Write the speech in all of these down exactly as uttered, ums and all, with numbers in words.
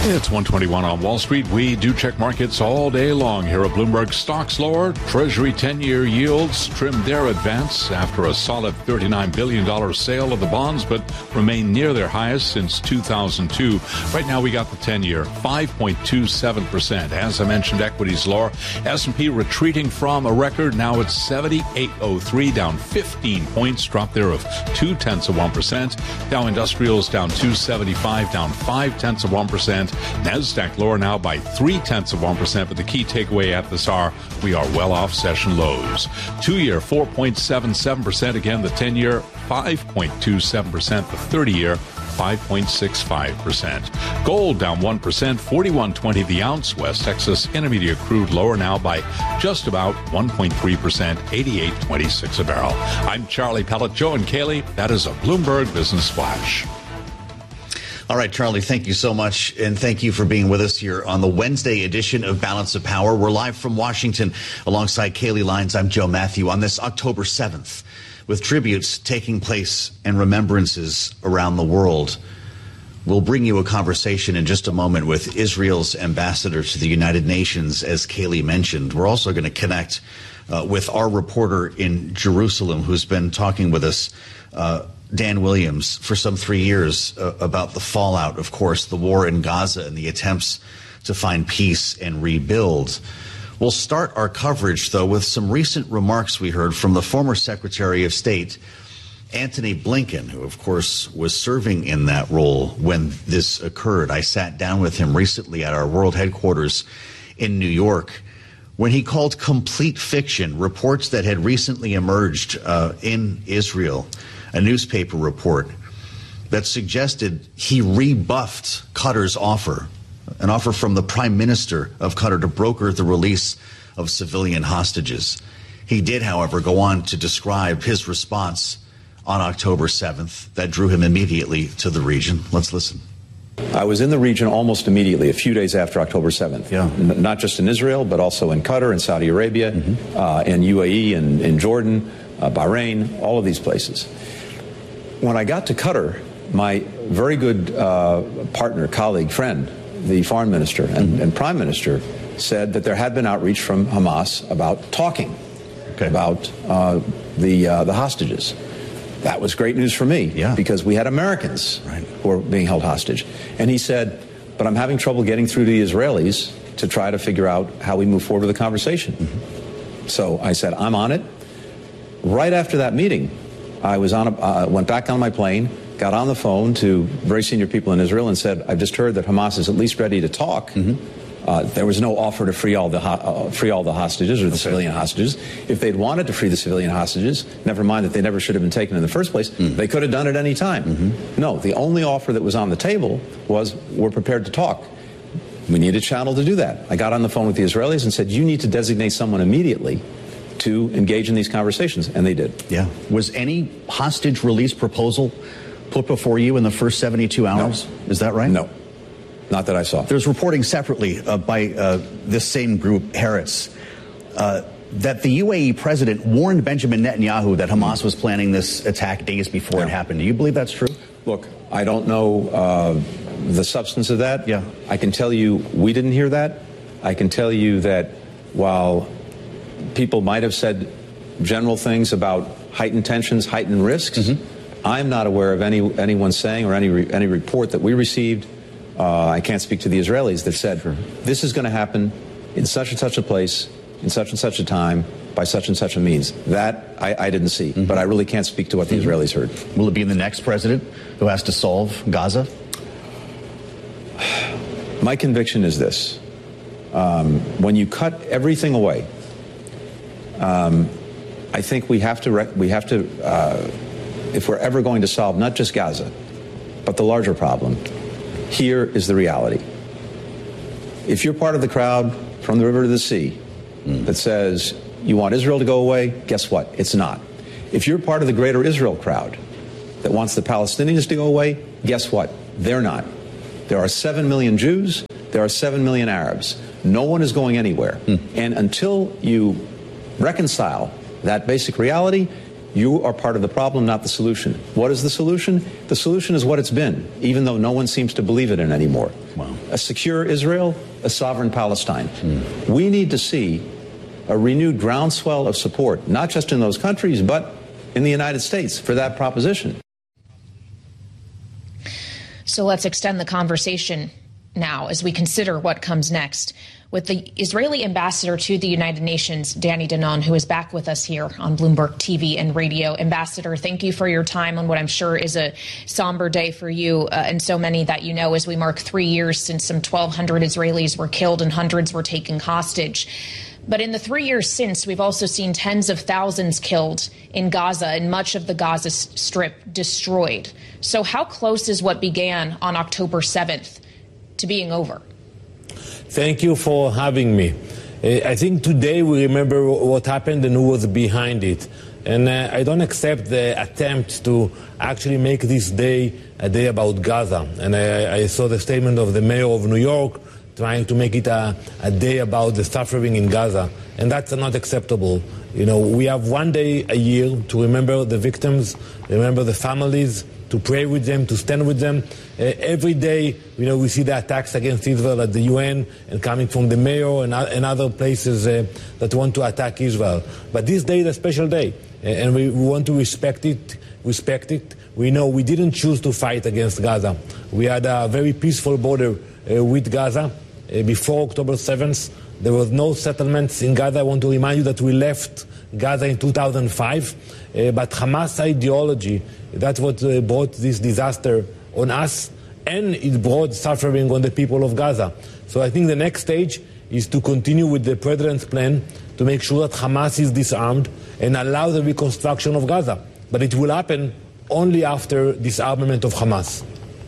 It's one twenty-one on Wall Street. We do check markets all day long here at Bloomberg. Stocks lower. Treasury ten-year yields trimmed their advance after a solid thirty-nine billion dollars sale of the bonds, but remain near their highest since two thousand two. Right now we got the ten-year, five point two seven percent. As I mentioned, equities lower. S and P retreating from a record. Now it's seventy-eight oh three, down fifteen points. Drop there of two-tenths of one percent. Dow Industrials down two seventy-five, down five-tenths of one percent. NASDAQ lower now by three-tenths of one percent, but the key takeaway at this hour, we are well off session lows. Two-year, four point seven seven percent. Again, the ten-year, five point two seven percent. The thirty-year, five point six five percent. Gold down one percent, forty-one twenty the ounce. West Texas Intermediate crude lower now by just about one point three percent, eighty-eight twenty-six a barrel. I'm Charlie Pellet. Joe and Kaylee, that is a Bloomberg Business Flash. All right, Charlie, thank you so much, and thank you for being with us here on the Wednesday edition of Balance of Power. We're live from Washington alongside Kaylee Lyons. I'm Joe Matthew on this October seventh, with tributes taking place and remembrances around the world. We'll bring you a conversation in just a moment with Israel's ambassador to the United Nations, as Kaylee mentioned. We're also going to connect uh, with our reporter in Jerusalem, who's been talking with us, uh, Dan Williams, for some three years uh, about the fallout, of course, the war in Gaza and the attempts to find peace and rebuild. We'll start our coverage, though, with some recent remarks we heard from the former Secretary of State, Antony Blinken, who, of course, was serving in that role when this occurred. I sat down with him recently at our world headquarters in New York when he called complete fiction reports that had recently emerged uh, in Israel. A newspaper report that suggested he rebuffed Qatar's offer, an offer from the Prime Minister of Qatar to broker the release of civilian hostages. He did, however, go on to describe his response on October seventh that drew him immediately to the region. Let's listen. I was in the region almost immediately, a few days after October seventh. Yeah. N- not just in Israel, but also in Qatar and Saudi Arabia, mm-hmm. uh, and U A E and in Jordan, uh, Bahrain, all of these places. When I got to Qatar, my very good uh, partner, colleague, friend, the foreign minister and, mm-hmm. and prime minister, said that there had been outreach from Hamas about talking okay. about uh, the uh, the hostages. That was great news for me yeah. because we had Americans right. who were being held hostage. And he said, but I'm having trouble getting through to the Israelis to try to figure out how we move forward with the conversation. Mm-hmm. So I said, I'm on it. Right after that meeting, I was on a, uh, went back on my plane, got on the phone to very senior people in Israel and said, I've just heard that Hamas is at least ready to talk. Mm-hmm. Uh, there was no offer to free all the ho- uh, free all the hostages or the okay. civilian hostages. If they'd wanted to free the civilian hostages, never mind that they never should have been taken in the first place, mm-hmm. they could have done it any time. Mm-hmm. No, the only offer that was on the table was, we're prepared to talk. We need a channel to do that. I got on the phone with the Israelis and said, you need to designate someone immediately to engage in these conversations, and they did. Yeah. Was any hostage release proposal put before you in the first seventy-two hours? No. Is that right? No. Not that I saw. There's reporting separately uh, by uh, this same group, Haaretz, uh, that the U A E president warned Benjamin Netanyahu that Hamas was planning this attack days before yeah. it happened. Do you believe that's true? Look, I don't know uh, the substance of that. Yeah. I can tell you we didn't hear that. I can tell you that while people might have said general things about heightened tensions, heightened risks, mm-hmm. I'm not aware of any anyone saying or any re, any report that we received. Uh, I can't speak to the Israelis that said sure. this is going to happen in such and such a place, in such and such a time, by such and such a means. That I, I didn't see, mm-hmm. but I really can't speak to what the mm-hmm. Israelis heard. Will it be the next president who has to solve Gaza? My conviction is this. Um, when you cut everything away, um, I think we have to, rec- we have to uh, if we're ever going to solve not just Gaza, but the larger problem, here is the reality. If you're part of the crowd from the river to the sea mm. that says you want Israel to go away, guess what? It's not. If you're part of the greater Israel crowd that wants the Palestinians to go away, guess what? They're not. There are seven million Jews. There are seven million Arabs. No one is going anywhere. Mm. And until you reconcile that basic reality, You are part of the problem, not the solution. What is the solution? The solution is what it's been, even though no one seems to believe it in anymore. Wow. A secure Israel, a sovereign Palestine. Mm. We need to see a renewed groundswell of support, not just in those countries, but in the United States for that proposition. So let's extend the conversation now as we consider what comes next with the Israeli ambassador to the United Nations, Danny Danon, who is back with us here on Bloomberg T V and radio. Ambassador, thank you for your time on what I'm sure is a somber day for you uh, and so many that you know as we mark three years since some twelve hundred Israelis were killed and hundreds were taken hostage. But in the three years since, we've also seen tens of thousands killed in Gaza and much of the Gaza Strip destroyed. So how close is what began on October seventh to being over? Thank you for having me. I think today we remember what happened and who was behind it. And uh, I don't accept the attempt to actually make this day a day about Gaza. And I, I saw the statement of the mayor of New York trying to make it a, a day about the suffering in Gaza. And that's not acceptable. You know, we have one day a year to remember the victims, remember the families, to pray with them, to stand with them. Uh, every day, you know, we see the attacks against Israel at the U N and coming from the mayor and, and other places uh, that want to attack Israel. But this day is a special day, and we, we want to respect it, respect it. We know we didn't choose to fight against Gaza. We had a very peaceful border uh, with Gaza uh, before October seventh. There was no settlements in Gaza. I want to remind you that we left Gaza in two thousand five, uh, but Hamas ideology, that's what uh, brought this disaster on us, and it brought suffering on the people of Gaza. So I think the next stage is to continue with the president's plan to make sure that Hamas is disarmed and allow the reconstruction of Gaza. But it will happen only after disarmament of Hamas.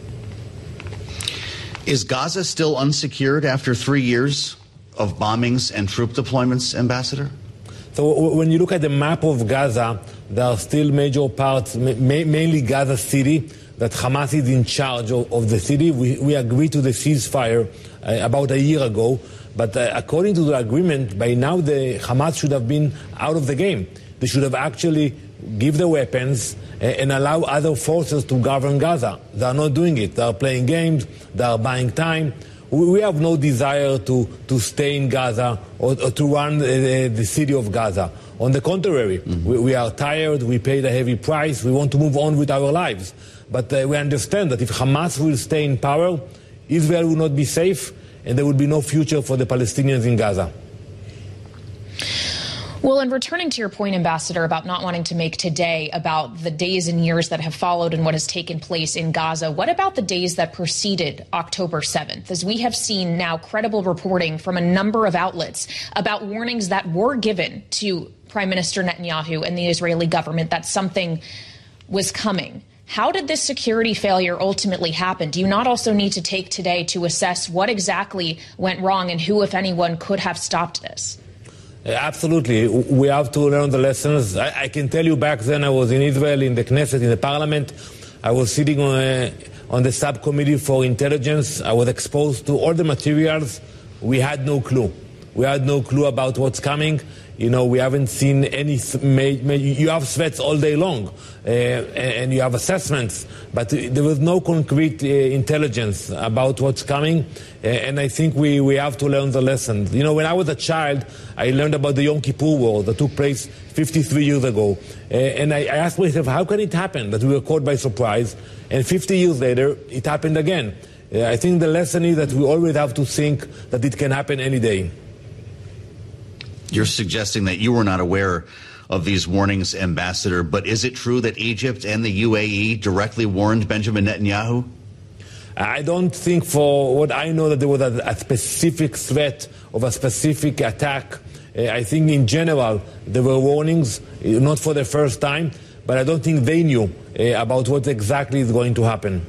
Is Gaza still unsecured after three years of bombings and troop deployments, Ambassador? So when you look at the map of Gaza, there are still major parts, ma mainly Gaza City, that Hamas is in charge of, of the city. We, we agreed to the ceasefire uh, about a year ago, but uh, according to the agreement, by now the Hamas should have been out of the game. They should have actually give the weapons uh, and allow other forces to govern Gaza. They are not doing it. They are playing games. They are buying time. We have no desire to, to stay in Gaza or, or to run the, the city of Gaza. On the contrary, mm-hmm. we, we are tired, we paid a heavy price, we want to move on with our lives. But uh, we understand that if Hamas will stay in power, Israel will not be safe and there will be no future for the Palestinians in Gaza. Well, and returning to your point, Ambassador, about not wanting to make today about the days and years that have followed and what has taken place in Gaza, what about the days that preceded October seventh? As we have seen now credible reporting from a number of outlets about warnings that were given to Prime Minister Netanyahu and the Israeli government that something was coming. How did this security failure ultimately happen? Do you not also need to take today to assess what exactly went wrong and who, if anyone, could have stopped this? Absolutely. We have to learn the lessons. I, I can tell you back then I was in Israel, in the Knesset, in the parliament. I was sitting on, a, on the subcommittee for intelligence. I was exposed to all the materials. We had no clue. We had no clue about what's coming. You know, we haven't seen any, you have threats all day long, uh, and you have assessments, but there was no concrete uh, intelligence about what's coming, uh, and I think we, we have to learn the lesson. You know, when I was a child, I learned about the Yom Kippur War that took place fifty-three years ago, uh, and I, I asked myself, how can it happen that we were caught by surprise, and fifty years later, it happened again? Uh, I think the lesson is that we always have to think that it can happen any day. You're suggesting that you were not aware of these warnings, Ambassador, but is it true that Egypt and the U A E directly warned Benjamin Netanyahu? I don't think, for what I know, that there was a, a specific threat of a specific attack. Uh, I think in general there were warnings, not for the first time, but I don't think they knew uh, about what exactly is going to happen.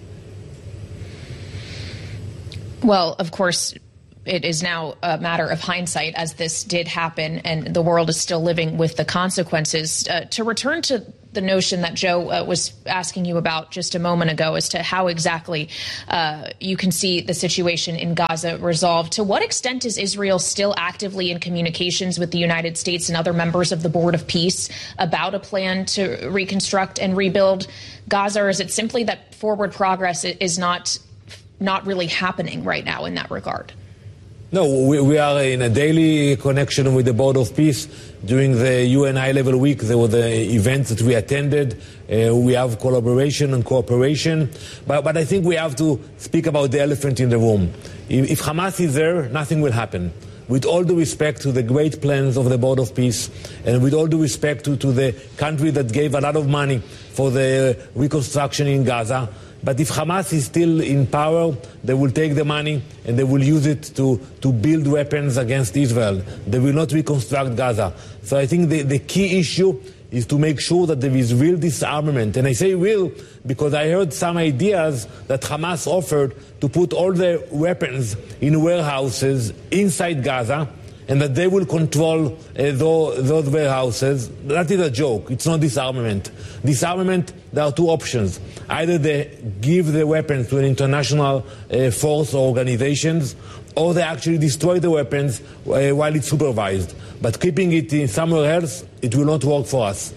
Well, of course, it is now a matter of hindsight, as this did happen, and the world is still living with the consequences. Uh, to return to the notion that Joe uh, was asking you about just a moment ago as to how exactly uh, you can see the situation in Gaza resolved. To what extent is Israel still actively in communications with the United States and other members of the Board of Peace about a plan to reconstruct and rebuild Gaza, or is it simply that forward progress is not not really happening right now in that regard? No, we, we are in a daily connection with the Board of Peace. During the U N high-level week, there were the events that we attended. Uh, we have collaboration and cooperation. But, but I think we have to speak about the elephant in the room. If, if Hamas is there, nothing will happen. With all due respect to the great plans of the Board of Peace, and with all due respect to, to the country that gave a lot of money for the reconstruction in Gaza, but if Hamas is still in power, they will take the money and they will use it to, to build weapons against Israel. They will not reconstruct Gaza. So I think the, the key issue is to make sure that there is real disarmament. And I say real because I heard some ideas that Hamas offered to put all the weapons in warehouses inside Gaza, and that they will control uh, those, those warehouses. That is a joke. It's not disarmament. Disarmament, there are two options. Either they give the weapons to an international uh, force or organizations, or they actually destroy the weapons uh, while it's supervised. But keeping it in somewhere else, it will not work for us.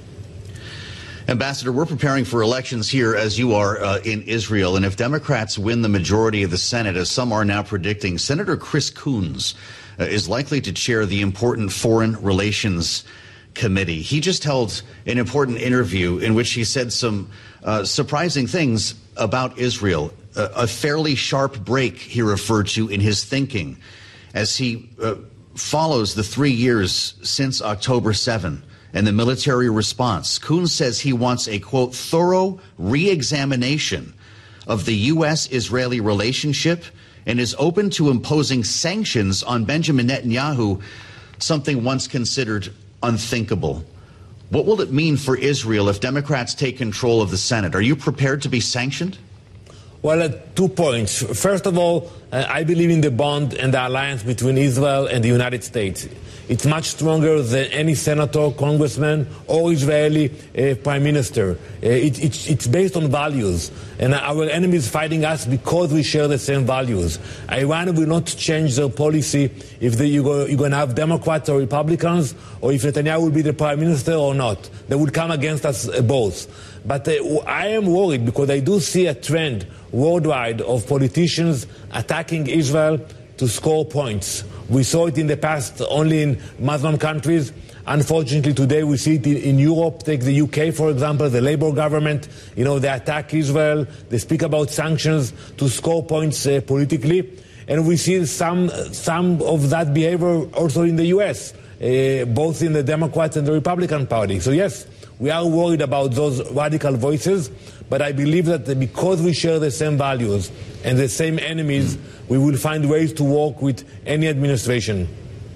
Ambassador, we're preparing for elections here as you are uh, in Israel. And if Democrats win the majority of the Senate, as some are now predicting, Senator Chris Coons uh, is likely to chair the important Foreign Relations Committee. He just held an important interview in which he said some uh, surprising things about Israel. Uh, a fairly sharp break, he referred to, in his thinking as he uh, follows the three years since October seventh. And the military response. Coons says he wants a, quote, thorough re-examination of the U S-Israeli relationship and is open to imposing sanctions on Benjamin Netanyahu, something once considered unthinkable. What will it mean for Israel if Democrats take control of the Senate? Are you prepared to be sanctioned? Well, uh, two points. First of all, uh, I believe in the bond and the alliance between Israel and the United States. It's much stronger than any senator, congressman, or Israeli uh, prime minister. Uh, it, it, it's based on values, and our enemy is fighting us because we share the same values. Iran will not change their policy if they, you go, you're going to have Democrats or Republicans, or if Netanyahu will be the prime minister or not. They will come against us uh, both. But uh, I am worried because I do see a trend worldwide of politicians attacking Israel to score points. We saw it in the past only in Muslim countries. Unfortunately, today we see it in, in Europe. Take the U K, for example, the Labour government. You know, they attack Israel. They speak about sanctions to score points uh, politically. And we see some, some of that behavior also in the U S, uh, both in the Democrats and the Republican Party. So yes, we are worried about those radical voices, but I believe that because we share the same values and the same enemies, we will find ways to work with any administration.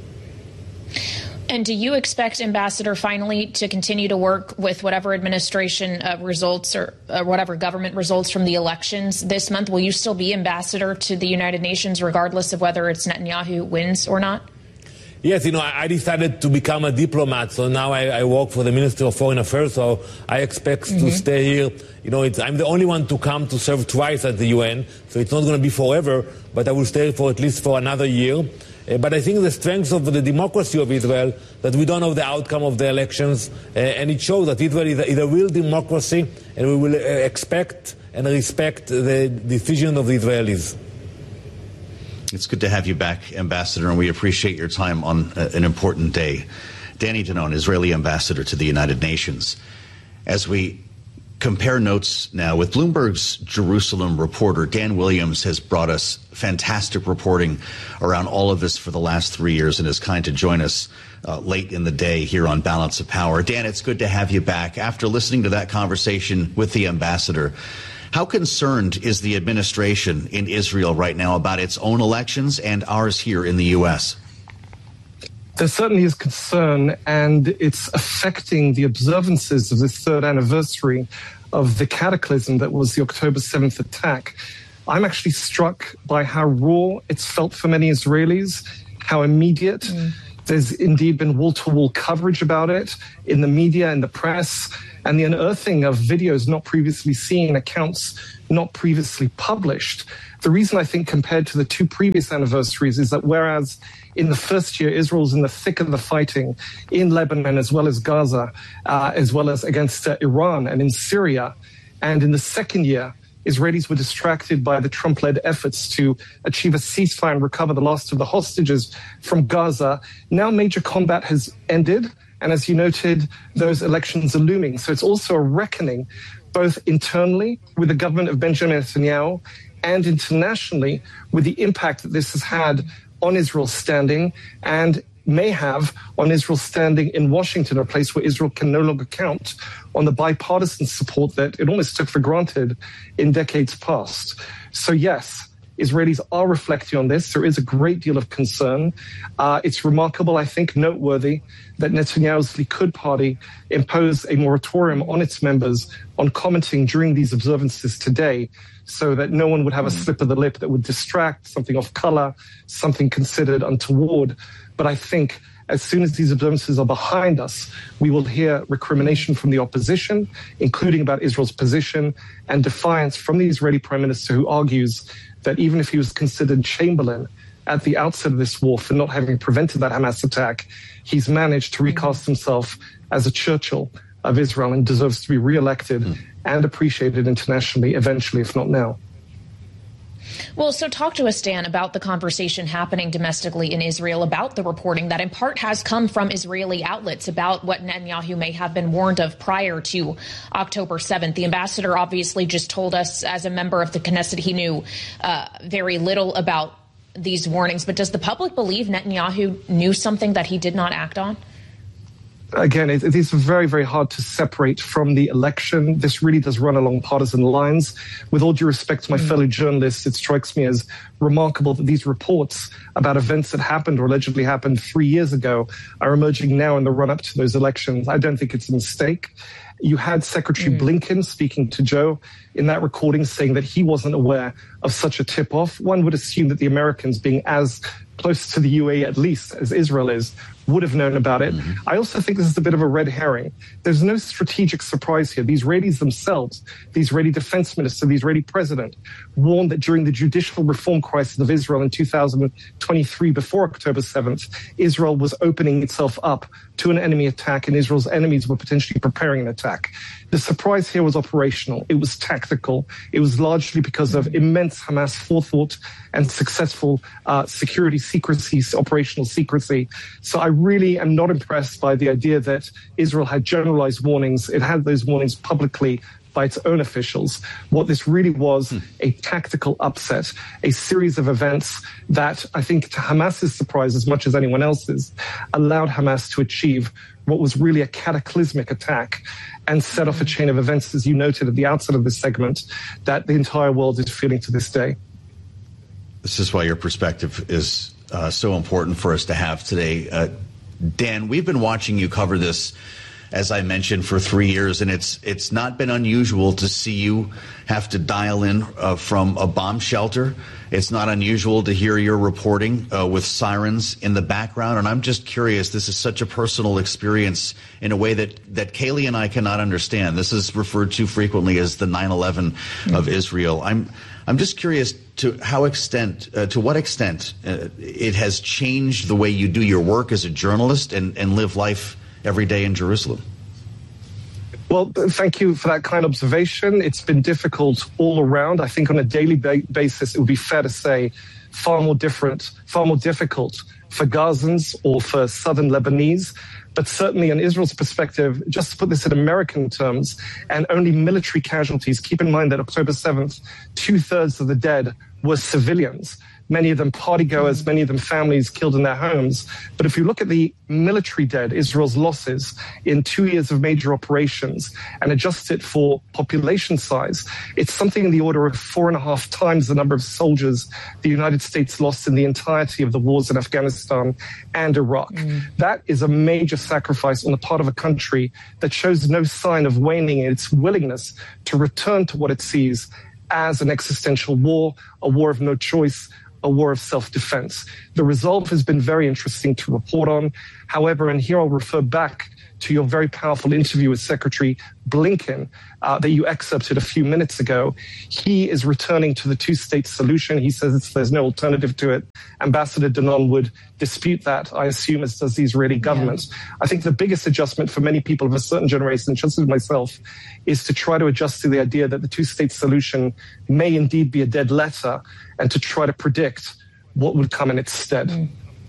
And do you expect, Ambassador, finally to continue to work with whatever administration uh, results or uh, whatever government results from the elections this month? Will you still be ambassador to the United Nations regardless of whether it's Netanyahu wins or not? Yes, you know, I decided to become a diplomat, so now I, I work for the Ministry of Foreign Affairs, so I expect mm-hmm. to stay here. You know, it's, I'm the only one to come to serve twice at the U N, so it's not going to be forever, but I will stay for at least for another year. Uh, but I think the strength of the democracy of Israel, that we don't know the outcome of the elections, uh, and it shows that Israel is a, is a real democracy, and we will uh, expect and respect the decision of the Israelis. It's good to have you back, Ambassador, and we appreciate your time on uh, an important day. Danny Danon, Israeli ambassador to the United Nations. As we compare notes now with Bloomberg's Jerusalem reporter, Dan Williams has brought us fantastic reporting around all of this for the last three years and is kind to join us uh, late in the day here on Balance of Power. Dan, it's good to have you back. After listening to that conversation with the ambassador, how concerned is the administration in Israel right now about its own elections and ours here in the U S? There certainly is concern, and it's affecting the observances of this third anniversary of the cataclysm that was the October seventh attack. I'm actually struck by how raw it's felt for many Israelis, how immediate. Mm. There's indeed been wall-to-wall coverage about it in the media and the press. and the unearthing of videos not previously seen, accounts not previously published. The reason I think compared to the two previous anniversaries is that whereas in the first year, Israel's in the thick of the fighting in Lebanon as well as Gaza, uh, as well as against uh, Iran and in Syria. And in the second year, Israelis were distracted by the Trump-led efforts to achieve a ceasefire and recover the last of the hostages from Gaza. Now major combat has ended. And as you noted, those elections are looming. So it's also a reckoning, both internally with the government of Benjamin Netanyahu and internationally with the impact that this has had on Israel's standing and may have on Israel's standing in Washington, a place where Israel can no longer count on the bipartisan support that it almost took for granted in decades past. So yes, Israelis are reflecting on this. There is a great deal of concern. Uh, it's remarkable, I think, noteworthy that Netanyahu's Likud party imposed a moratorium on its members on commenting during these observances today so that no one would have a slip of the lip that would distract, something off color, something considered untoward. But I think as soon as these observances are behind us, we will hear recrimination from the opposition, including about Israel's position, and defiance from the Israeli prime minister who argues that even if he was considered Chamberlain at the outset of this war for not having prevented that Hamas attack, he's managed to recast himself as a Churchill of Israel and deserves to be re-elected mm. and appreciated internationally eventually, if not now. Well, so talk to us, Dan, about the conversation happening domestically in Israel about the reporting that in part has come from Israeli outlets about what Netanyahu may have been warned of prior to October seventh. The ambassador obviously just told us as a member of the Knesset he knew uh, very little about these warnings. But does the public believe Netanyahu knew something that he did not act on? Again, it, it is very, very hard to separate from the election. This really does run along partisan lines. With all due respect to my mm. fellow journalists, it strikes me as remarkable that these reports about events that happened or allegedly happened three years ago are emerging now in the run-up to those elections. I don't think it's a mistake. You had Secretary mm. Blinken speaking to Joe in that recording saying that he wasn't aware of such a tip-off. One would assume that the Americans, being as close to the U A E at least as Israel is, would have known about it. Mm-hmm. I also think this is a bit of a red herring. There's no strategic surprise here. The Israelis themselves, the Israeli defense minister, the Israeli president, warned that during the judicial reform crisis of Israel in two thousand twenty-three, before October seventh, Israel was opening itself up to an enemy attack, and Israel's enemies were potentially preparing an attack. The surprise here was operational. It was tactical. It was largely because of immense Hamas forethought and successful uh, security secrecy, operational secrecy. So I really am not impressed by the idea that Israel had generalized warnings. It had those warnings publicly by its own officials. What this really was hmm. a tactical upset, a series of events that I think, to Hamas's surprise as much as anyone else's, allowed Hamas to achieve what was really a cataclysmic attack and set off a chain of events, as you noted at the outset of this segment, that the entire world is feeling to this day. This is why your perspective is uh, so important for us to have today. Uh, Dan, we've been watching you cover this, as I mentioned, for three years, and it's it's not been unusual to see you have to dial in uh, from a bomb shelter. It's not unusual to hear your reporting uh, with sirens in the background, and I'm just curious, this is such a personal experience in a way that, that Kaylee and I cannot understand. This is referred to frequently as the nine eleven mm-hmm. of Israel. I'm I'm just curious to how extent, uh, to what extent uh, it has changed the way you do your work as a journalist and, and live life every day in Jerusalem. Well, thank you for that kind observation. It's been difficult all around. I think on a daily ba- basis, it would be fair to say far more different, far more difficult for Gazans or for southern Lebanese. But certainly in Israel's perspective, just to put this in American terms, and only military casualties, keep in mind that October seventh, two-thirds of the dead were civilians. Many of them partygoers, many of them families killed in their homes. But if you look at the military dead, Israel's losses in two years of major operations, and adjust it for population size, it's something in the order of four and a half times the number of soldiers the United States lost in the entirety of the wars in Afghanistan and Iraq. Mm. That is a major sacrifice on the part of a country that shows no sign of waning in its willingness to return to what it sees as an existential war, a war of no choice, a war of self-defense. The resolve has been very interesting to report on. However, and here I'll refer back to your very powerful interview with Secretary Blinken uh, that you excerpted a few minutes ago. He is returning to the two-state solution. He says it's, there's no alternative to it. Ambassador Danon would dispute that, I assume, as does the Israeli government. Yeah. I think the biggest adjustment for many people of a certain generation, such as myself, is to try to adjust to the idea that the two-state solution may indeed be a dead letter, and to try to predict what would come in its stead. Mm.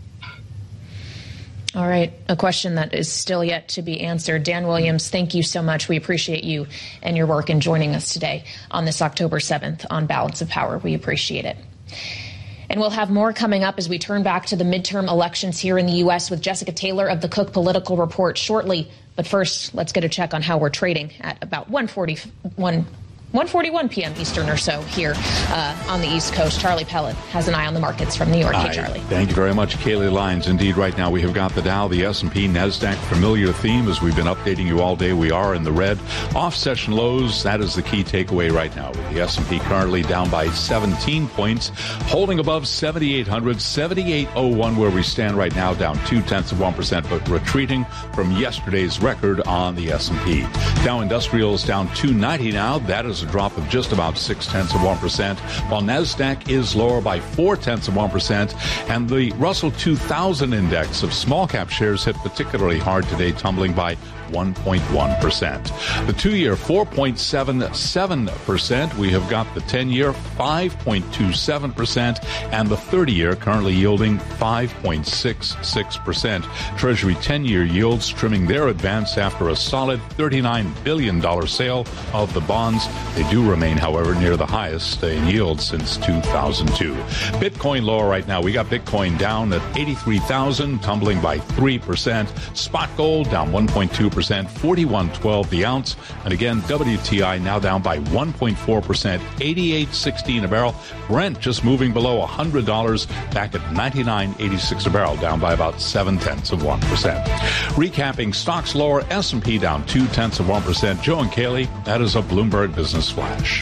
All right. A question that is still yet to be answered. Dan Williams, thank you so much. We appreciate you and your work in joining us today on this October seventh on Balance of Power. We appreciate it. And we'll have more coming up as we turn back to the midterm elections here in the U S with Jessica Taylor of the Cook Political Report shortly. But first, let's get a check on how we're trading at about one forty-one one forty-one p.m. Eastern or so here uh, on the East Coast. Charlie Pellet has an eye on the markets from New York. Hey, Charlie. Thank you very much, Kaylee Lyons. Indeed, right now we have got the Dow, the S and P, NASDAQ, familiar theme as we've been updating you all day. We are in the red. Off-session lows, that is the key takeaway right now. With the S and P currently down by seventeen points, holding above seventy-eight hundred, seventy-eight oh one where we stand right now, down two-tenths of one percent, but retreating from yesterday's record on the S and P. Dow Industrials down two ninety now. That is a drop of just about six-tenths of one percent, while NASDAQ is lower by four-tenths of one percent, and the Russell two thousand index of small-cap shares hit particularly hard today, tumbling by one point one percent. The two-year, four point seven seven percent. We have got the ten-year, five point two seven percent, and the thirty-year currently yielding five point six six percent. Treasury ten-year yields trimming their advance after a solid thirty-nine billion dollars sale of the bonds. They do remain, however, near the highest in yield since two thousand two. Bitcoin lower right now. We got Bitcoin down at eighty-three thousand, tumbling by three percent. Spot gold down one point two percent, forty-one twelve the ounce. And again, W T I now down by one point four percent, eighty-eight sixteen a barrel. Brent just moving below one hundred dollars, back at ninety-nine eighty-six a barrel, down by about seven tenths of one percent. Recapping, stocks lower, S and P down two tenths of one percent. Joe and Kaylee, that is a Bloomberg Business Flash.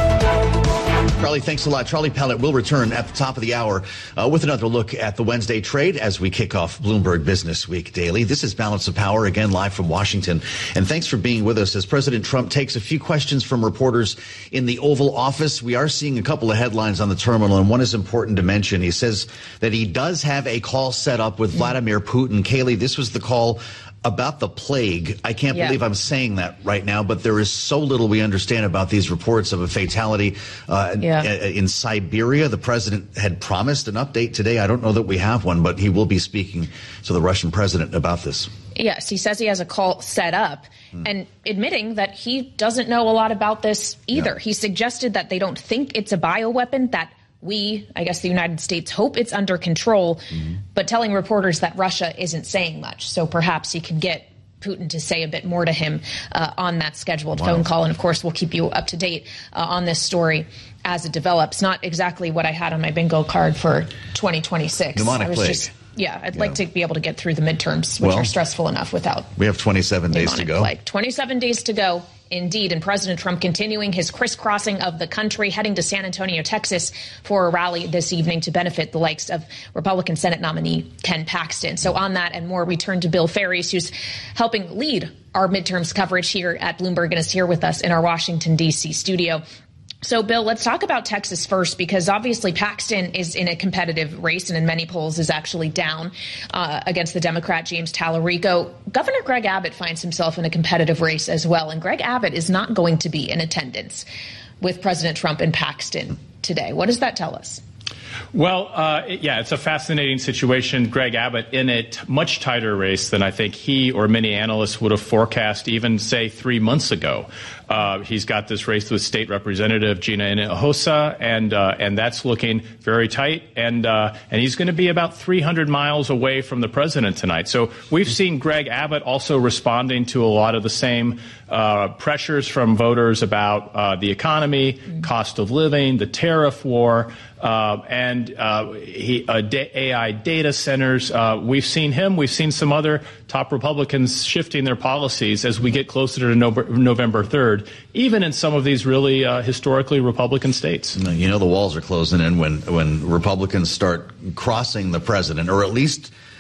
Charlie, thanks a lot. Charlie Pellet will return at the top of the hour uh, with another look at the Wednesday trade as we kick off Bloomberg Business Week Daily. This is Balance of Power, again, live from Washington. And thanks for being with us as President Trump takes a few questions from reporters in the Oval Office. We are seeing a couple of headlines on the terminal, and one is important to mention. He says that he does have a call set up with Vladimir Putin. Kaylee, this was the call about the plague. I can't yeah. believe I'm saying that right now, but there is so little we understand about these reports of a fatality uh, yeah. in Siberia. The president had promised an update today. I don't know that we have one, but he will be speaking to the Russian president about this. Yes, he says he has a call set up hmm. and admitting that he doesn't know a lot about this either. Yeah. He suggested that they don't think it's a bioweapon, that we, I guess the United States, hope it's under control, mm-hmm. but telling reporters that Russia isn't saying much. So perhaps he could get Putin to say a bit more to him uh, on that scheduled wow. phone call. And of course, we'll keep you up to date uh, on this story as it develops. Not exactly what I had on my bingo card for twenty twenty-six. Pneumonic I was plague. Just, yeah, I'd yeah. like to be able to get through the midterms, which well, are stressful enough without. We have twenty-seven days to go. Plague. twenty-seven days to go. Indeed, and President Trump continuing his crisscrossing of the country, heading to San Antonio, Texas for a rally this evening to benefit the likes of Republican Senate nominee Ken Paxton. So on that and more, we turn to Bill Ferries, who's helping lead our midterms coverage here at Bloomberg and is here with us in our Washington, D C studio. So, Bill, let's talk about Texas first, because obviously Paxton is in a competitive race and in many polls is actually down uh, against the Democrat James Tallarico. Governor Greg Abbott finds himself in a competitive race as well, and Greg Abbott is not going to be in attendance with President Trump and Paxton today. What does that tell us? Well, uh, yeah, it's a fascinating situation. Greg Abbott in a t- much tighter race than I think he or many analysts would have forecast even, say, three months ago. Uh, he's got this race with State Representative Gina Hinojosa, and uh, and that's looking very tight. And uh, and he's going to be about three hundred miles away from the president tonight. So we've seen Greg Abbott also responding to a lot of the same uh, pressures from voters about uh, the economy, mm-hmm. cost of living, the tariff war. Uh, and uh, he, uh, A I data centers. Uh, we've seen him. We've seen some other top Republicans shifting their policies as we get closer to no- November third, even in some of these really uh, historically Republican states. You know, the walls are closing in when, when Republicans start crossing the president, or at least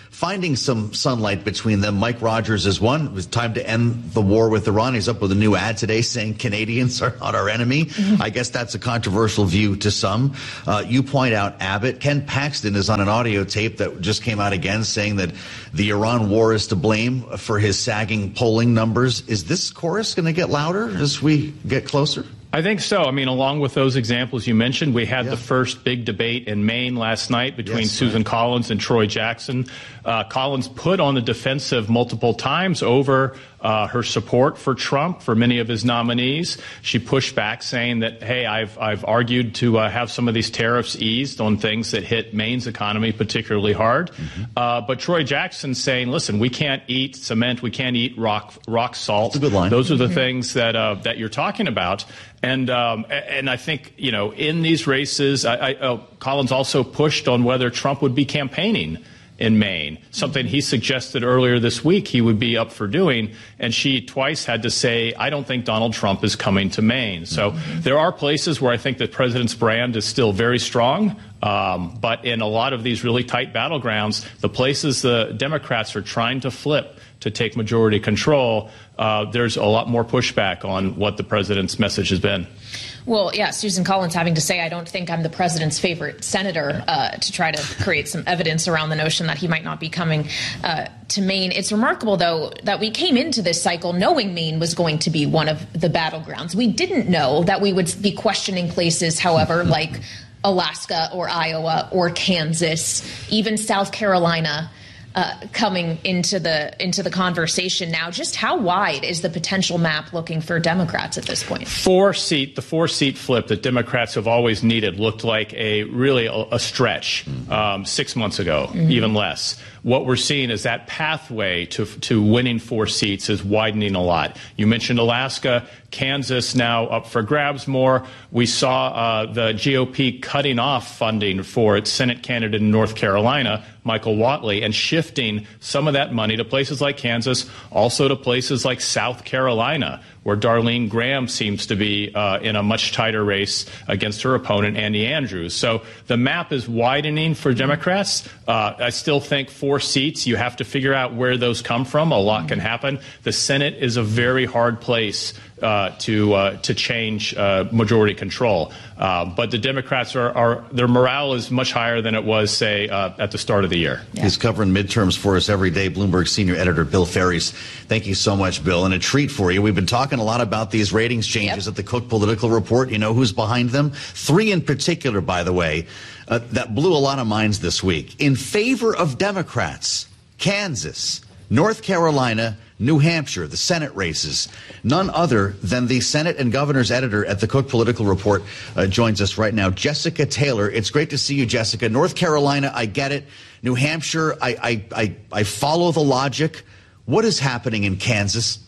finding some sunlight between them. Mike Rogers is one. It was time to end the war with Iran. He's up with a new ad today saying Canadians are not our enemy. Mm-hmm. I guess that's a controversial view to some. Uh, you point out Abbott. Ken Paxton is on an audio tape that just came out again saying that the Iran war is to blame for his sagging polling numbers. Is this chorus going to get louder as we get closer? I think so. I mean, along with those examples you mentioned, we had yeah. the first big debate in Maine last night between yes, Susan right. Collins and Troy Jackson. Uh, Collins put on the defensive multiple times over uh, her support for Trump, for many of his nominees. She pushed back saying that, hey, I've, I've argued to uh, have some of these tariffs eased on things that hit Maine's economy particularly hard. Mm-hmm. Uh, but Troy Jackson saying, listen, we can't eat cement, we can't eat rock, rock salt. That's a good line. Those are the mm-hmm. things that, uh, that you're talking about. And um, and I think, you know, in these races, I, I, uh, Collins also pushed on whether Trump would be campaigning in Maine, something he suggested earlier this week he would be up for doing. And she twice had to say, I don't think Donald Trump is coming to Maine. So mm-hmm. there are places where I think the president's brand is still very strong. Um, but in a lot of these really tight battlegrounds, the places the Democrats are trying to flip to take majority control, uh, there's a lot more pushback on what the president's message has been. Well, yeah, Susan Collins having to say, I don't think I'm the president's favorite senator, uh, to try to create some evidence around the notion that he might not be coming uh, to Maine. It's remarkable, though, that we came into this cycle knowing Maine was going to be one of the battlegrounds. We didn't know that we would be questioning places, however, like Alaska or Iowa or Kansas, even South Carolina. Uh, coming into the into the conversation now. Just how wide is the potential map looking for Democrats at this point? Four seat, the four seat flip that Democrats have always needed looked like a really a, a stretch um, six months ago, mm-hmm. even less. What we're seeing is that pathway to to winning four seats is widening a lot. You mentioned Alaska, Kansas now up for grabs more. We saw uh, the G O P cutting off funding for its Senate candidate in North Carolina, Michael Whatley, and shifting some of that money to places like Kansas, also to places like South Carolina, where Darlene Graham seems to be uh, in a much tighter race against her opponent, Andy Andrews. So the map is widening for Democrats. Uh, I still think four seats, you have to figure out where those come from. A lot can happen. The Senate is a very hard place Uh, to uh, to change uh, majority control, uh, but the Democrats are, are their morale is much higher than it was, say, uh, at the start of the year. Yeah. He's covering midterms for us every day. Bloomberg senior editor Bill Ferries. Thank you so much, Bill, and a treat for you. We've been talking a lot about these ratings changes yep. at the Cook Political Report. You know who's behind them? Three in particular, by the way, uh, that blew a lot of minds this week in favor of Democrats: Kansas, North Carolina, New Hampshire, the Senate races. None other than the Senate and Governor's editor at the Cook Political Report uh, joins us right now, Jessica Taylor. It's great to see you, Jessica. North Carolina, I get it. New Hampshire, I, I, I, I follow the logic. What is happening in Kansas?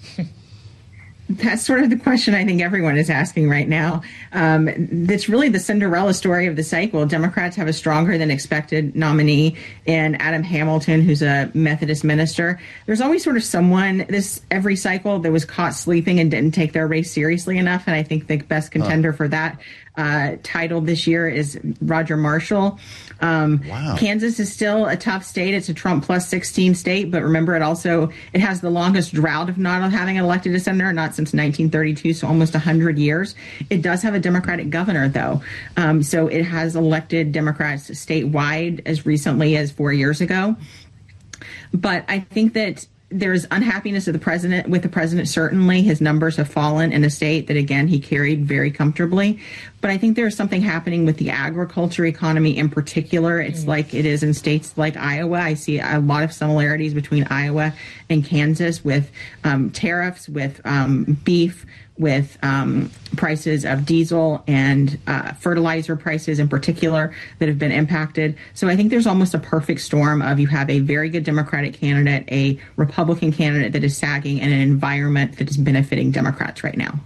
That's sort of the question I think everyone is asking right now. Um, that's really the Cinderella story of the cycle. Democrats have a stronger than expected nominee in Adam Hamilton, who's a Methodist minister. There's always sort of someone this every cycle that was caught sleeping and didn't take their race seriously enough. And I think the best contender huh. for that uh, title this year is Roger Marshall. Um, wow. Kansas is still a tough state. It's a Trump plus sixteen state, but remember, it also it has the longest drought of not having elected a senator, not since nineteen thirty-two, so almost one hundred years. It does have a Democratic governor, though, um, so it has elected Democrats statewide as recently as four years ago. But I think that there's unhappiness of the president with the president. Certainly his numbers have fallen in a state that, again, he carried very comfortably. But I think there's something happening with the agriculture economy in particular. It's mm. like it is in states like Iowa. I see a lot of similarities between Iowa and Kansas with um, tariffs, with um, beef, with um, prices of diesel and uh, fertilizer prices in particular that have been impacted. So I think there's almost a perfect storm of you have a very good Democratic candidate, a Republican candidate that is sagging, and an environment that is benefiting Democrats right now.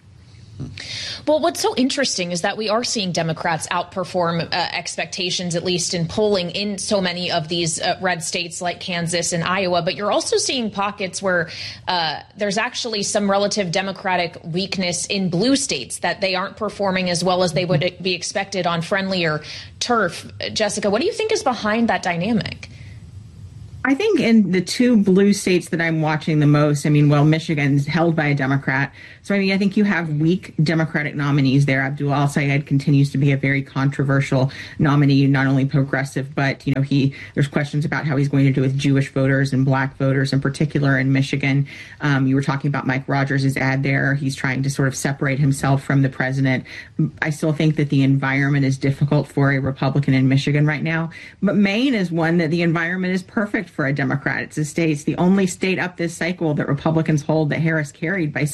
Well, what's so interesting is that we are seeing Democrats outperform uh, expectations, at least in polling in so many of these uh, red states like Kansas and Iowa. But you're also seeing pockets where uh, there's actually some relative Democratic weakness in blue states, that they aren't performing as well as they would be expected on friendlier turf. Jessica, what do you think is behind that dynamic? I think in the two blue states that I'm watching the most, I mean, well, Michigan's held by a Democrat. So, I mean, I think you have weak Democratic nominees there. Abdul Al-Sayed continues to be a very controversial nominee, not only progressive, but, you know, he there's questions about how he's going to do with Jewish voters and black voters in particular in Michigan. Um, you were talking about Mike Rogers' ad there. He's trying to sort of separate himself from the president. I still think that the environment is difficult for a Republican in Michigan right now. But Maine is one that the environment is perfect for a Democrat. It's a state, it's the only state up this cycle that Republicans hold that Harris carried by